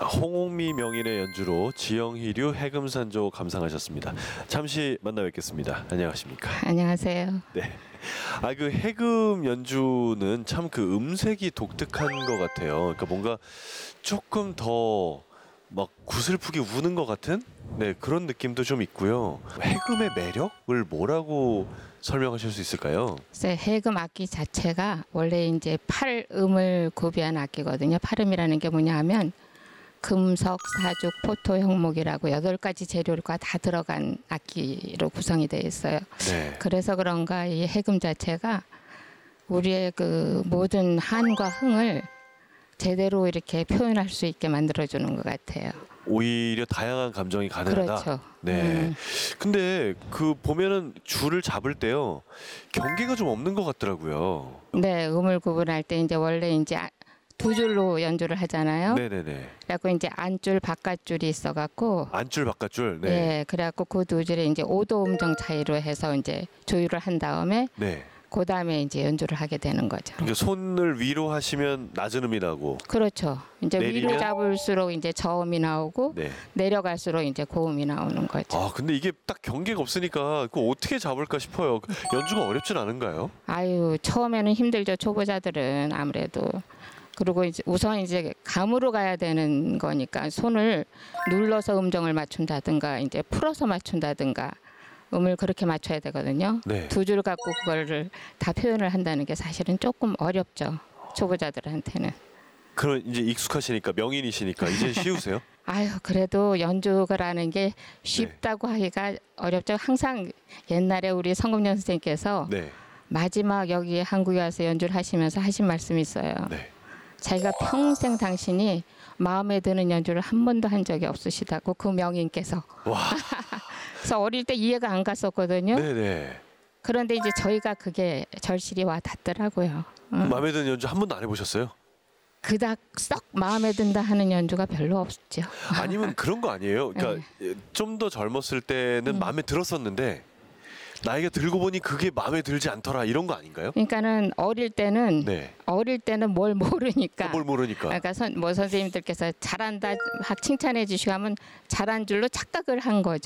홍옥미 명인의 연주로 지영희류 해금산조 감상하셨습니다. 잠시 만나 뵙겠습니다. 안녕하십니까? 안녕하세요. 네. 그 해금 연주는 참 그 음색이 독특한 것 같아요. 그러니까 뭔가 조금 더 막 구슬프게 우는 것 같은 그런 느낌도 좀 있고요. 해금의 매력을 뭐라고 설명하실 수 있을까요? 해금 악기 자체가 원래 이제 8음을 구비한 악기거든요. 8음이라는 게 뭐냐 하면 금속, 사죽, 포토, 형목이라고 8가지 재료가 다 들어간 악기로 구성이 되어 있어요. 네. 그래서 그런가 이 해금 자체가 우리의 그 모든 한과 흥을 제대로 이렇게 표현할 수 있게 만들어주는 것 같아요. 오히려 다양한 감정이 가능하다. 그렇죠. 네. 근데 그 보면은 줄을 잡을 때요 경계가 좀 없는 것 같더라고요. 네, 음을 구분할 때 이제 원래 이제 두 줄로 연주를 하잖아요. 네네네. 그래갖고 이제 안줄 바깥줄이 있어갖고 안줄 바깥줄. 네. 네, 그래갖고 그 두 줄에 이제 5도 음정 차이로 해서 이제 조율을 한 다음에 네. 그 다음에 이제 연주를 하게 되는 거죠. 그러니까 손을 위로 하시면 낮은 음이 나고. 그렇죠. 이제 내리면? 위로 잡을수록 이제 저음이 나오고 네. 내려갈수록 이제 고음이 나오는 거죠. 근데 이게 딱 경계가 없으니까 그거 어떻게 잡을까 싶어요. 연주가 어렵진 않은가요? 아유, 처음에는 힘들죠. 초보자들은 아무래도. 그리고 이제 우선 이제 감으로 가야 되는 거니까 손을 눌러서 음정을 맞춘다든가 이제 풀어서 맞춘다든가 음을 그렇게 맞춰야 되거든요. 네. 두 줄 갖고 그거를 다 표현을 한다는 게 사실은 조금 어렵죠. 초보자들한테는. 그런 이제 익숙하시니까 명인이시니까 이제 쉬우세요? 아유, 그래도 연주가라는 게 쉽다고 하기가 어렵죠. 항상 옛날에 우리 성금연 선생님께서 네. 마지막 여기 한국에 와서 연주를 하시면서 하신 말씀이 있어요. 네. 자기가 평생 당신이 마음에 드는 연주를 한 번도 한 적이 없으시다고 그 명인께서. 와. 그래서 어릴 때 이해가 안 갔었거든요. 네네. 그런데 이제 저희가 그게 절실히 와 닿더라고요. 마음에 드는 연주 한 번도 안 해보셨어요? 그닥 썩 마음에 든다 하는 연주가 별로 없죠. 아니면 그런 거 아니에요? 그러니까 좀 더 젊었을 때는 마음에 들었었는데 나이가 들고 보니 그게 마음에 들지 않더라 이런 거 아닌가요? 그러니까는 어릴 때는 네. 뭘 모르니까. 뭘 모르니까. 그러니까 선생님들께서 잘한다 막 칭찬해 주시고 하면 잘한 줄로 착각을 한 거죠.